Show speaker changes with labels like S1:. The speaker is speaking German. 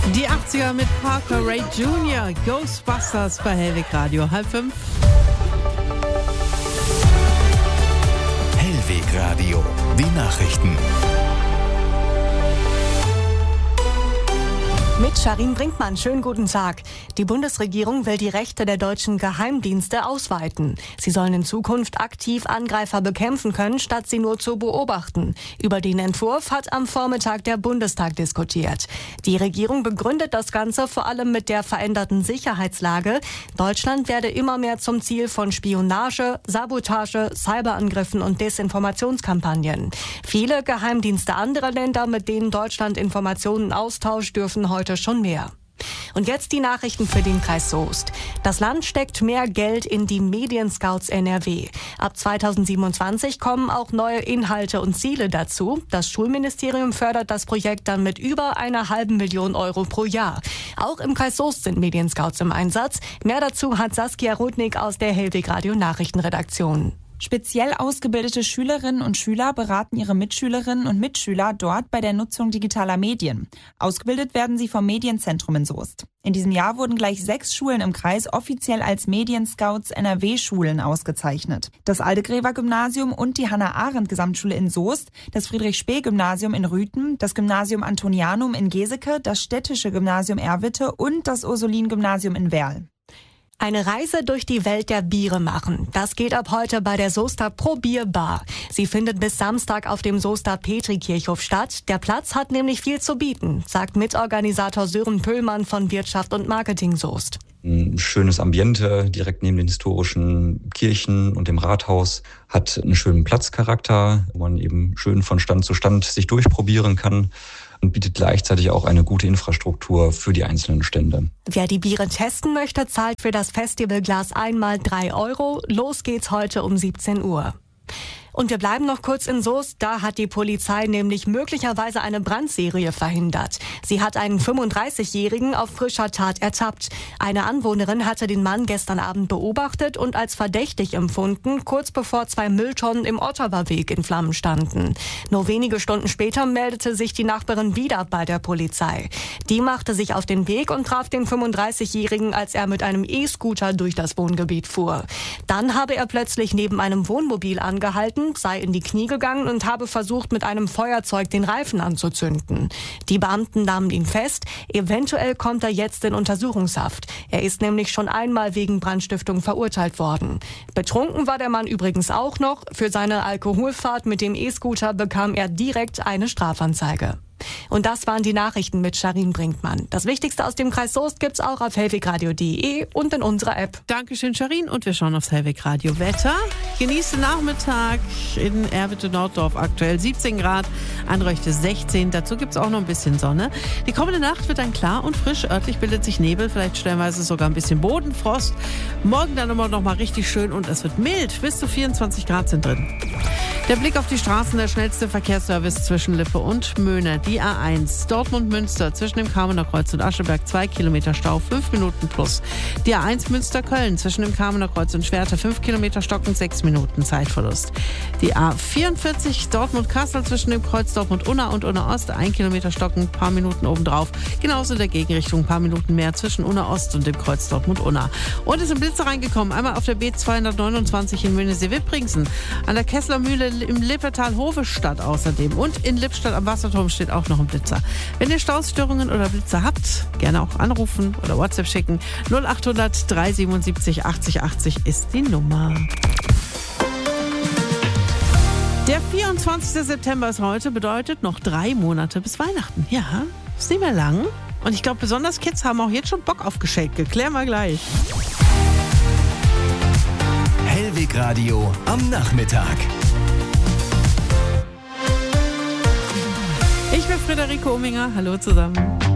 S1: Die 80er mit Parker Ray Jr., Ghostbusters bei Hellweg Radio, 4:30.
S2: Hellweg Radio, die Nachrichten.
S3: Mit Sharin Brinkmann, schönen guten Tag. Die Bundesregierung will die Rechte der deutschen Geheimdienste ausweiten. Sie sollen in Zukunft aktiv Angreifer bekämpfen können, statt sie nur zu beobachten. Über den Entwurf hat am Vormittag der Bundestag diskutiert. Die Regierung begründet das Ganze vor allem mit der veränderten Sicherheitslage. Deutschland werde immer mehr zum Ziel von Spionage, Sabotage, Cyberangriffen und Desinformationskampagnen. Viele Geheimdienste anderer Länder, mit denen Deutschland Informationen austauscht, dürfen heute schon mehr. Und jetzt die Nachrichten für den Kreis Soest. Das Land steckt mehr Geld in die Medienscouts NRW. Ab 2027 kommen auch neue Inhalte und Ziele dazu. Das Schulministerium fördert das Projekt dann mit über 1,5 Million Euro pro Jahr. Auch im Kreis Soest sind Medienscouts im Einsatz. Mehr dazu hat Saskia Rudnick aus der Hellweg Radio Nachrichtenredaktion.
S4: Speziell ausgebildete Schülerinnen und Schüler beraten ihre Mitschülerinnen und Mitschüler dort bei der Nutzung digitaler Medien. Ausgebildet werden sie vom Medienzentrum in Soest. In diesem Jahr wurden gleich 6 Schulen im Kreis offiziell als Medienscouts NRW-Schulen ausgezeichnet. Das Aldegrever-Gymnasium und die Hannah-Arendt-Gesamtschule in Soest, das Friedrich-Spee-Gymnasium in Rüthen, das Gymnasium Antonianum in Geseke, das Städtische Gymnasium Erwitte und das Ursulin-Gymnasium in Werl.
S3: Eine Reise durch die Welt der Biere machen. Das geht ab heute bei der Soester Pro Bier Bar. Sie findet bis Samstag auf dem Soester Petrikirchhof statt. Der Platz hat nämlich viel zu bieten, sagt Mitorganisator Sören Pöllmann von Wirtschaft und Marketing Soest.
S5: Ein schönes Ambiente direkt neben den historischen Kirchen und dem Rathaus, hat einen schönen Platzcharakter, wo man eben schön von Stand zu Stand sich durchprobieren kann. Und bietet gleichzeitig auch eine gute Infrastruktur für die einzelnen Stände.
S3: Wer die Biere testen möchte, zahlt für das Festivalglas einmal 3 Euro. Los geht's heute um 17 Uhr. Und wir bleiben noch kurz in Soest. Da hat die Polizei nämlich möglicherweise eine Brandserie verhindert. Sie hat einen 35-Jährigen auf frischer Tat ertappt. Eine Anwohnerin hatte den Mann gestern Abend beobachtet und als verdächtig empfunden, kurz bevor 2 Mülltonnen im Ottawa-Weg in Flammen standen. Nur wenige Stunden später meldete sich die Nachbarin wieder bei der Polizei. Die machte sich auf den Weg und traf den 35-Jährigen, als er mit einem E-Scooter durch das Wohngebiet fuhr. Dann habe er plötzlich neben einem Wohnmobil angehalten, sei in die Knie gegangen und habe versucht, mit einem Feuerzeug den Reifen anzuzünden. Die Beamten nahmen ihn fest. Eventuell kommt er jetzt in Untersuchungshaft. Er ist nämlich schon einmal wegen Brandstiftung verurteilt worden. Betrunken war der Mann übrigens auch noch. Für seine Alkoholfahrt mit dem E-Scooter bekam er direkt eine Strafanzeige. Und das waren die Nachrichten mit Sharin Brinkmann. Das Wichtigste aus dem Kreis Soest gibt's auch auf hellwegradio.de und in unserer App.
S1: Dankeschön, Sharin. Und wir schauen aufs Hellweg Radio Wetter. Genießt den Nachmittag in Erwitte-Norddorf aktuell 17 Grad, Anröchte 16. Dazu gibt's auch noch ein bisschen Sonne. Die kommende Nacht wird dann klar und frisch. Örtlich bildet sich Nebel, vielleicht stellenweise sogar ein bisschen Bodenfrost. Morgen dann immer noch mal richtig schön und es wird mild. Bis zu 24 Grad sind drin. Der Blick auf die Straßen, der schnellste Verkehrsservice zwischen Lippe und Möhne. Die A1 Dortmund-Münster zwischen dem Kamener Kreuz und Ascheberg 2 Kilometer Stau, 5 Minuten plus. Die A1 Münster-Köln zwischen dem Kamener Kreuz und Schwerte 5 Kilometer stockend, 6 Minuten Zeitverlust. Die A44 Dortmund-Kassel zwischen dem Kreuz Dortmund-Unna und Unna-Ost 1 Kilometer stockend, paar Minuten obendrauf. Genauso in der Gegenrichtung, ein paar Minuten mehr zwischen Unna-Ost und dem Kreuz Dortmund-Unna. Und es sind Blitze reingekommen, einmal auf der B229 in Möhne-Seewipringsen, an der Kesslermühle im Lippertal-Hovestadt außerdem und in Lippstadt am Wasserturm steht auch noch ein Blitzer. Wenn ihr Stausstörungen oder Blitzer habt, gerne auch anrufen oder WhatsApp schicken. 0800 377 80 80 ist die Nummer. Der 24. September ist heute, bedeutet noch 3 Monate bis Weihnachten. Ja, ist nicht mehr lang. Und ich glaube, besonders Kids haben auch jetzt schon Bock auf Geschenke. Klären wir gleich.
S2: Hellweg Radio am Nachmittag.
S1: Ich bin Friederike Ominger. Hallo zusammen.